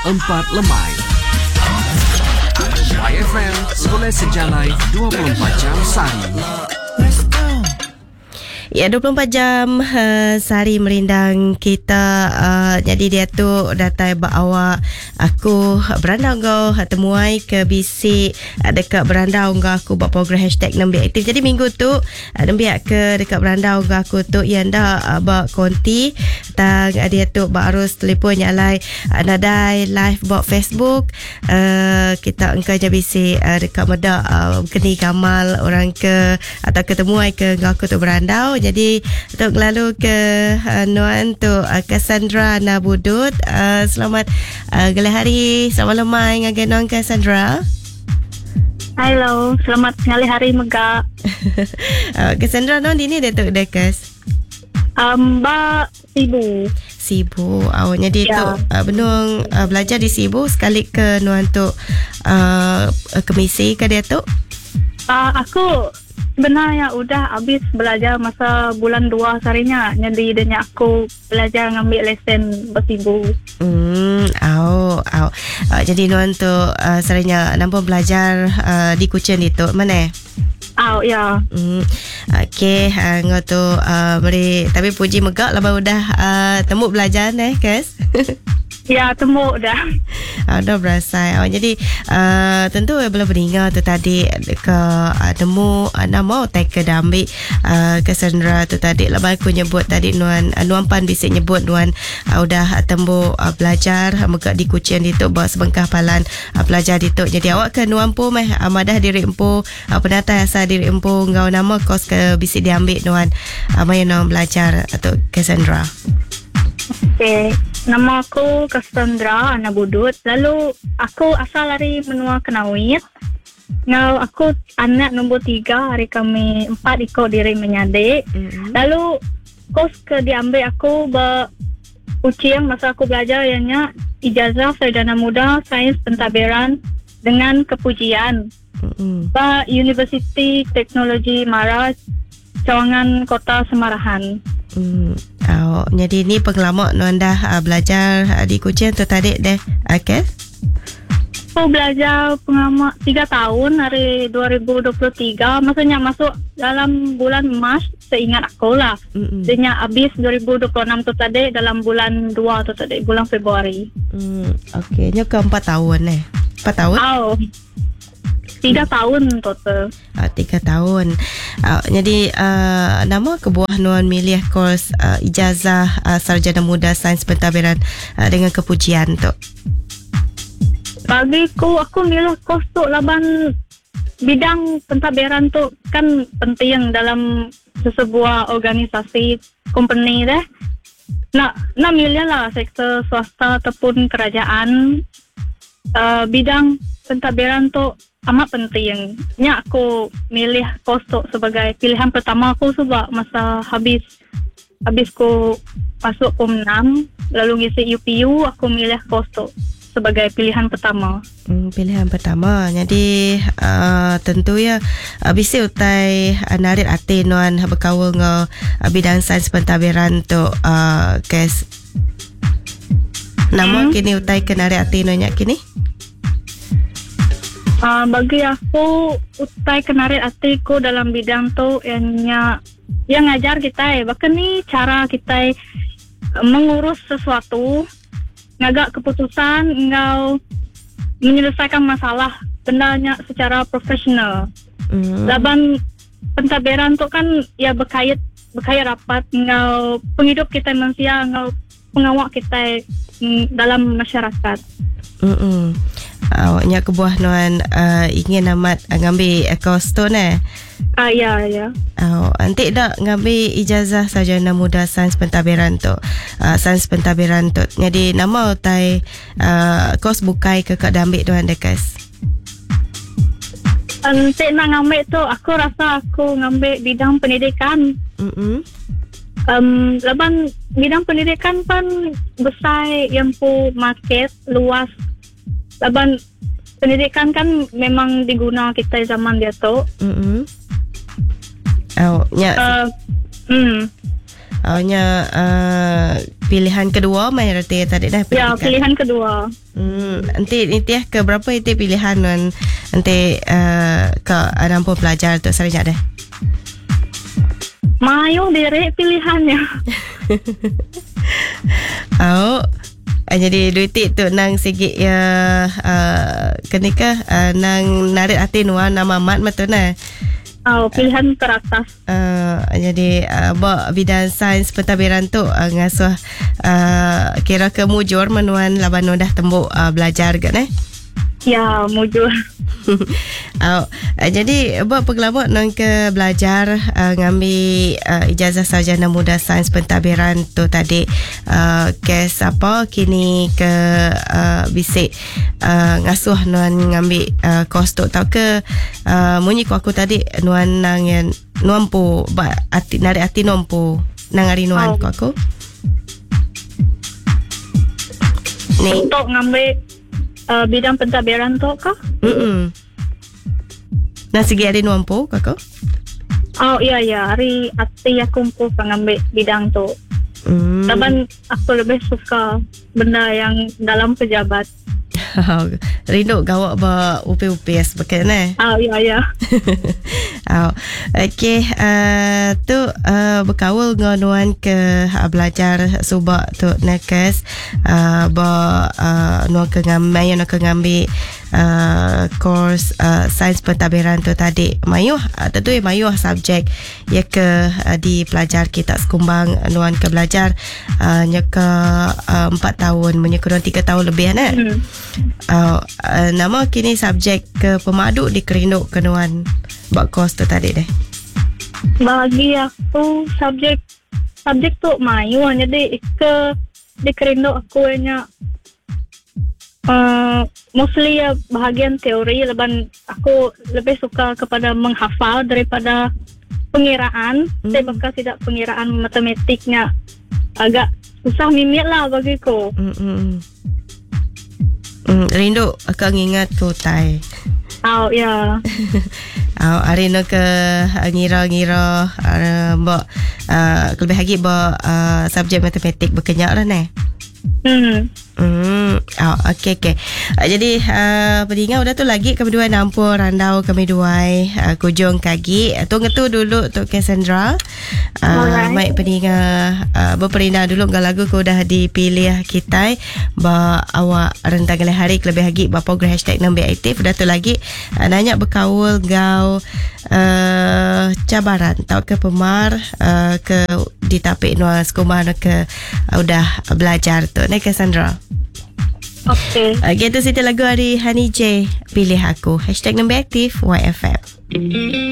4 Lemai. YFM Sekolah Sejalai 24 jam sehari. Ya, 24 jam sehari merindang kita. Jadi dia tu datang awak aku berandau kau temuai ke bisik dekat berandau kau aku buat program hashtag Nembiak Aktif. Jadi minggu tu Nembiak ke dekat berandau kau aku tu yang dah buat konti tang dia tu harus telefon nyalai nadai live buat Facebook. Kita engkau je bisik dekat medak keni kamal orang ke atau ketemuai ke kau aku tu berandau. Jadi untuk lalu ke Nuan tu Cassandra Nabudut. Selamat gelar hari. Selamat lemai dengan Nuan Cassandra. Hello, selamat sekali hari Mega. Cassandra Nuan ini Datuk Dekas. Mbak Sibu. Awaknya dia tu benung belajar di Sibu sekali ke Nuan tu kemisi ke dia tu? Aku sebenarnya udah habis belajar masa bulan 2 seharinya. Jadi idenya aku belajar ngambil lesen bersibu. Jadi Nuan tu seharinya nampak belajar di Kuching itu mana? Ya. Okey, ngau tu beri tapi puji megak lah baru dah temu belajar Kes. Ya, temu dah. Dah berasa. Jadi tentu belum mendengar tu tadi ke temu nama take dah ambil Cassandra tu tadi lah aku nyebut tadi Nuan Pan bisik nyebut Nuan udah temu belajar megak di Kuching di tu bawa sebengkah palan belajar di tu. Jadi awak ke Nuan Po meh amadah diri empu penata asal diri empu ngau nama kos ke bisik diambil Nuan mai Nuan belajar atau Cassandra. Okay. Nama aku Cassandra Nabudut. Lalu aku asal dari Menua Kenawit. Ngau aku anak nombor 3 hari kami 4 ikut diri menyadik. Lalu kos ke diambil aku ujian masa aku belajar ianya ijazah sarjana muda sains pentadbiran dengan kepujian. Universiti Teknologi Mara Cawangan Kota Semarahan. Jadi ni pengalaman Nuan dah belajar di Kuching tu tadi deh. Okay. Aku belajar pengalaman 3 tahun hari 2023. Maksudnya masuk dalam bulan Mac seingat aku lah. Dia habis 2026 tu tadi dalam bulan 2 tu tadi bulan Februari. Okay, nya ke 4 tahun 4 tahun? 3 tahun total. 3 tahun. Jadi nama kebuah Nuan milih kos ijazah sarjana muda sains pentadbiran dengan kepujian tu. Bagiku aku milih kos tu laban bidang pentadbiran tu kan penting dalam sesebuah organisasi company deh. Nak milih lah sektor swasta ataupun kerajaan. Bidang pentadbiran tu amat penting. Aku milih kos tu sebagai pilihan pertama aku sebab masa habis ku masuk Form 6 lalu ngisi UPU aku milih kos tu sebagai pilihan pertama. Pilihan pertama. Jadi tentu ya bisa utai narik hati Nuan berkawal dengan bidang sains pentadbiran tu kes. Nama kini utai ke narik hati Nuan kini? Bagi aku utai kenarik hatiku dalam bidang tu yang ngajar kita bahkan ni cara kita mengurus sesuatu ngagak keputusan ngau menyelesaikan masalah bendanya secara profesional. Laban pentadbiran tu kan ya berkait rapat ngau penghidup kita manusia ngau pengawak kita dalam masyarakat. Awaknya kebuah Nuan ingin amat ngambil kos tu Ya. Nanti dah ngambil ijazah sarjana muda sains pentadbiran tu. Sains pentadbiran tu. Jadi nama utai kos bukai ke kak ambil Nuan Dekas. Nanti nak ngambil tu aku rasa aku ngambil bidang pendidikan. Laban bidang pendidikan pun besar yang market luas. Laban pendidikan kan memang diguna kita zaman dia tu. pilihan kedua main reti tadi dah. Ya, pilihan kedua. Nanti ke berapa itu pilihan nanti ke nampu pelajar tu serinyak dah. Mayu diri pilihannya. Jadi duitik tu nang sikit ya kenika nang narik hati nuan nama mat betul nah. Pilihan teratas. Jadi bidang sains pentadbiran tu ngasuh kira kemujur menuan laban dah tembuk belajar kan Ya, mujur. Jadi buat penggelabut nang ke belajar ngambil ijazah sarjana muda sains pentadbiran tu tadi kes apa kini ke bisik ngasuh nuan ngambil kos tu tau ke munyi ku aku tadi nuan nang yang nuan pu narik hati nuan pu nang hari nuan ku aku ni untuk ngambil bidang pentadbiran tu kah? Nah segi hari nuampu kakak? Iya hari hati aku mampu mengambil bidang tu. Tapi aku lebih suka benda yang dalam pejabat. Rindu gawak ba UPS betul nah. Ya. Okey, tu berkawal ngonuan ke belajar subak tu nakes nuan ke ngambil course sains pentadbiran tu tadi mayuh tentu mayuh subjek ya ke di pelajar kita sekumbang nuan ke belajar ke 4 tahun menyeka 3 tahun lebih nah. Nama kini subjek ke pemadu dikerinduk kenuan buat kos tu tadi deh. Bagi aku subjek tu mayu jadi ke dikerinduk aku hanya mostly ya bahagian teori leban aku lebih suka kepada menghafal daripada pengiraan. Saya bakal tidak pengiraan matematiknya agak susah mimik lah bagiku. Rindu akan ingat ku tai. Ya. Hari ni ke ngira-ngira mbak lebih lagi mbak subjek matematik berkenyak lah ni. Okey. Jadi pendengar udah tu lagi kami dua nampu randau kami dua kujung kaki tu ngetu dulu tu Cassandra. Baik pendengar berperindah dulu ngah lagu ku dah dipilih kita ba awak rentang hari lebih lagi ba program #NMB aktif udah tu lagi nanya berkaul gau cabaran tau ke pemar ke ditapik nuan sekolah ke udah belajar tu ni Cassandra. Okey. Itu situ lagu hari Hani J pilih aku #NMB aktif YFM.